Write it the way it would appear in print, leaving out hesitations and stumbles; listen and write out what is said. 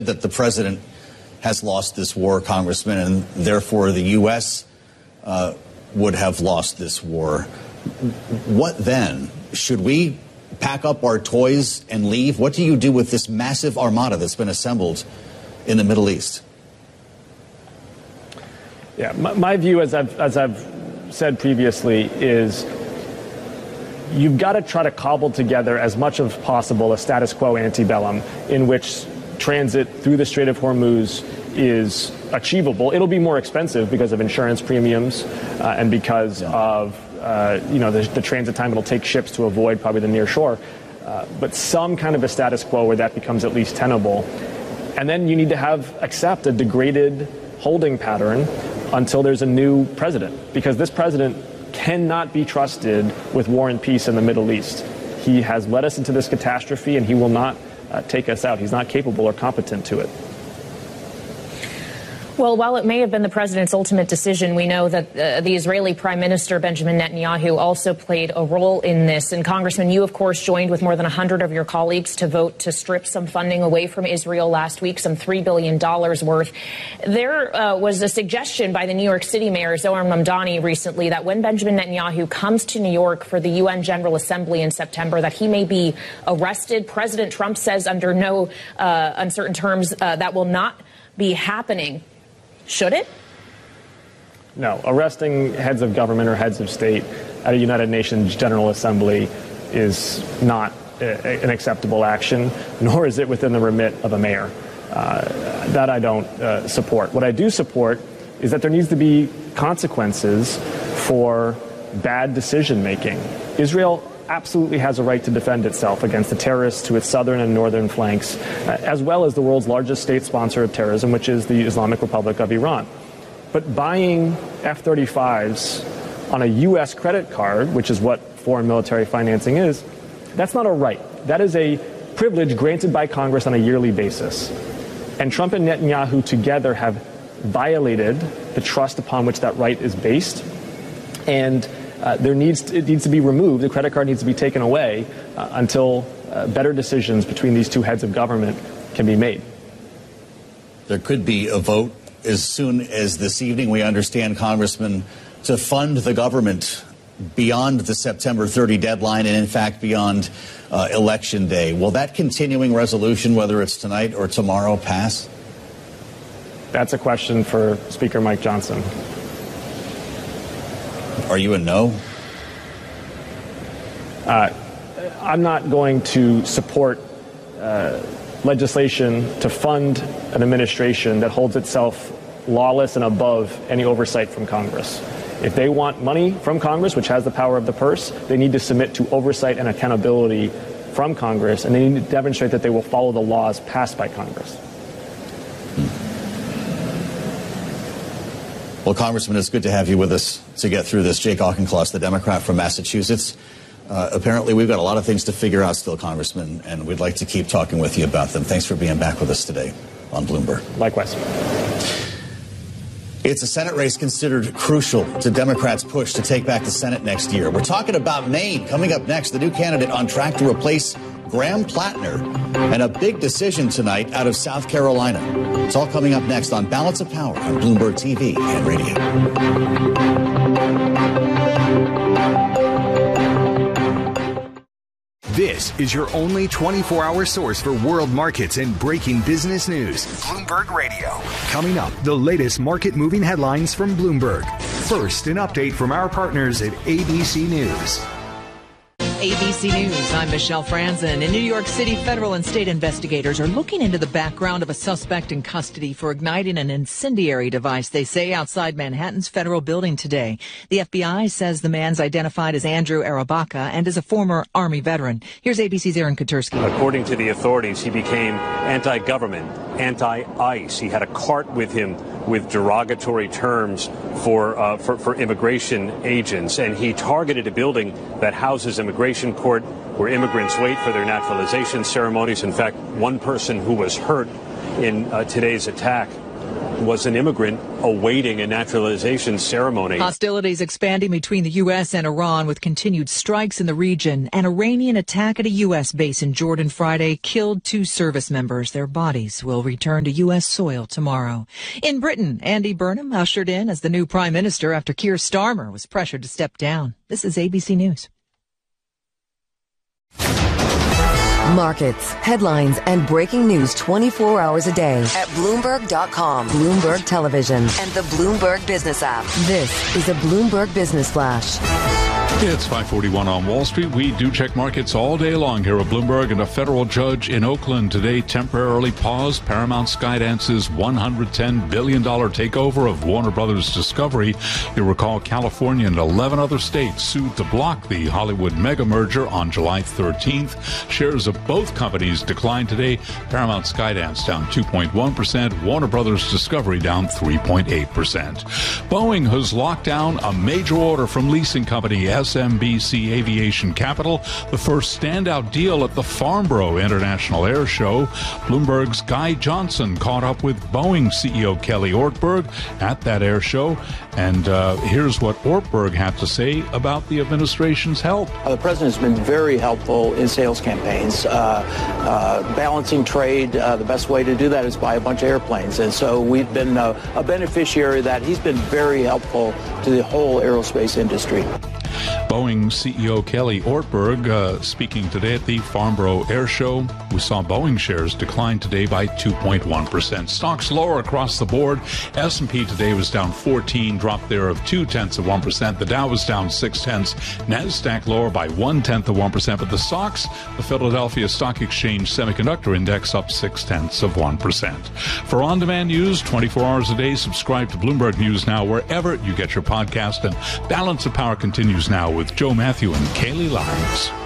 that the president has lost this war, Congressman, and therefore the U.S. Would have lost this war. What then? Should we pack up our toys and leave? What do you do with this massive armada that's been assembled in the Middle East? Yeah, my view, as I've said previously, is you've got to try to cobble together as much as possible a status quo antebellum in which transit through the Strait of Hormuz is achievable. It'll be more expensive because of insurance premiums and because of the transit time it'll take ships to avoid probably the near shore. But some kind of a status quo where that becomes at least tenable. And then you need to accept a degraded holding pattern until there's a new president, because this president cannot be trusted with war and peace in the Middle East. He has led us into this catastrophe, and he will not take us out. He's not capable or competent to it. Well, while it may have been the president's ultimate decision, we know that the Israeli Prime Minister Benjamin Netanyahu also played a role in this. And Congressman, you, of course, joined with more than 100 of your colleagues to vote to strip some funding away from Israel last week, some $3 billion worth. There was a suggestion by the New York City Mayor, Zohar Mamdani, recently that when Benjamin Netanyahu comes to New York for the UN General Assembly in September, that he may be arrested. President Trump says under no uncertain terms that will not be happening. Should it? No. Arresting heads of government or heads of state at a United Nations General Assembly is not an acceptable action, nor is it within the remit of a mayor. That I don't support. What I do support is that there needs to be consequences for bad decision making. Israel absolutely has a right to defend itself against the terrorists to its southern and northern flanks, as well as the world's largest state sponsor of terrorism, which is the Islamic Republic of Iran. But buying F-35s on a U.S. credit card, which is what foreign military financing is, that's not a right. That is a privilege granted by Congress on a yearly basis. And Trump and Netanyahu together have violated the trust upon which that right is based. And it needs to be removed. The credit card needs to be taken away until better decisions between these two heads of government can be made. There could be a vote as soon as this evening, we understand, Congressman, to fund the government beyond the September 30 deadline and, in fact, beyond Election Day. Will that continuing resolution, whether it's tonight or tomorrow, pass? That's a question for Speaker Mike Johnson. Are you a no? I'm not going to support legislation to fund an administration that holds itself lawless and above any oversight from Congress. If they want money from Congress, which has the power of the purse, they need to submit to oversight and accountability from Congress, and they need to demonstrate that they will follow the laws passed by Congress. Well, Congressman, it's good to have you with us to get through this. Jake Auchincloss, the Democrat from Massachusetts. Apparently, we've got a lot of things to figure out still, Congressman, and we'd like to keep talking with you about them. Thanks for being back with us today on Bloomberg. Likewise. It's a Senate race considered crucial to Democrats' push to take back the Senate next year. We're talking about Maine. Coming up next, the new candidate on track to replace Graham Plattner, and a big decision tonight out of South Carolina. It's all coming up next on Balance of Power on Bloomberg TV and radio. This is your only 24-hour source for world markets and breaking business news. Bloomberg Radio. Coming up, the latest market-moving headlines from Bloomberg. First, an update from our partners at ABC News. ABC News, I'm Michelle Franzen. In New York City, federal and state investigators are looking into the background of a suspect in custody for igniting an incendiary device, they say, outside Manhattan's federal building today. The FBI says the man's identified as Andrew Arabaka and is a former Army veteran. Here's ABC's Aaron Katersky. According to the authorities, he became anti-government, anti-ICE. He had a cart with him with derogatory terms for immigration agents, and he targeted a building that houses immigration court where immigrants wait for their naturalization ceremonies. In fact, one person who was hurt in today's attack. was an immigrant awaiting a naturalization ceremony. Hostilities expanding between the U.S. and Iran with continued strikes in the region. An Iranian attack at a U.S. base in Jordan Friday killed 2 service members. Their bodies will return to U.S. soil tomorrow. In Britain, Andy Burnham ushered in as the new prime minister after Keir Starmer was pressured to step down. This is ABC News. Markets, headlines, and breaking news 24 hours a day at Bloomberg.com, Bloomberg Television, and the Bloomberg Business app. This is a Bloomberg Business Flash. It's 5:41 on Wall Street. We do check markets all day long here at Bloomberg, and a federal judge in Oakland today temporarily paused Paramount Skydance's $110 billion takeover of Warner Brothers Discovery. You'll recall California and 11 other states sued to block the Hollywood mega merger on July 13th. Shares of both companies declined today. Paramount Skydance down 2.1%, Warner Brothers Discovery down 3.8%. Boeing has locked down a major order from leasing company SMBC Aviation Capital, the first standout deal at the Farnborough International Air Show. Bloomberg's Guy Johnson caught up with Boeing CEO Kelly Ortberg at that air show, and here's what Ortberg had to say about the administration's help. The president has been very helpful in sales campaigns. Balancing trade, the best way to do that is buy a bunch of airplanes, and so we've been a beneficiary of that. He's been very helpful to the whole aerospace industry. Boeing CEO Kelly Ortberg speaking today at the Farnborough Air Show. We saw Boeing shares decline today by 2.1%. Stocks lower across the board. S&P today was down 14, dropped there of 0.2%. The Dow was down 0.6. NASDAQ lower by 0.1%. But the SOX, the Philadelphia Stock Exchange Semiconductor Index, up 0.6%. For on-demand news, 24 hours a day, subscribe to Bloomberg News Now wherever you get your podcast. And Balance of Power continues now with Joe Matthew and Kaylee Lyons.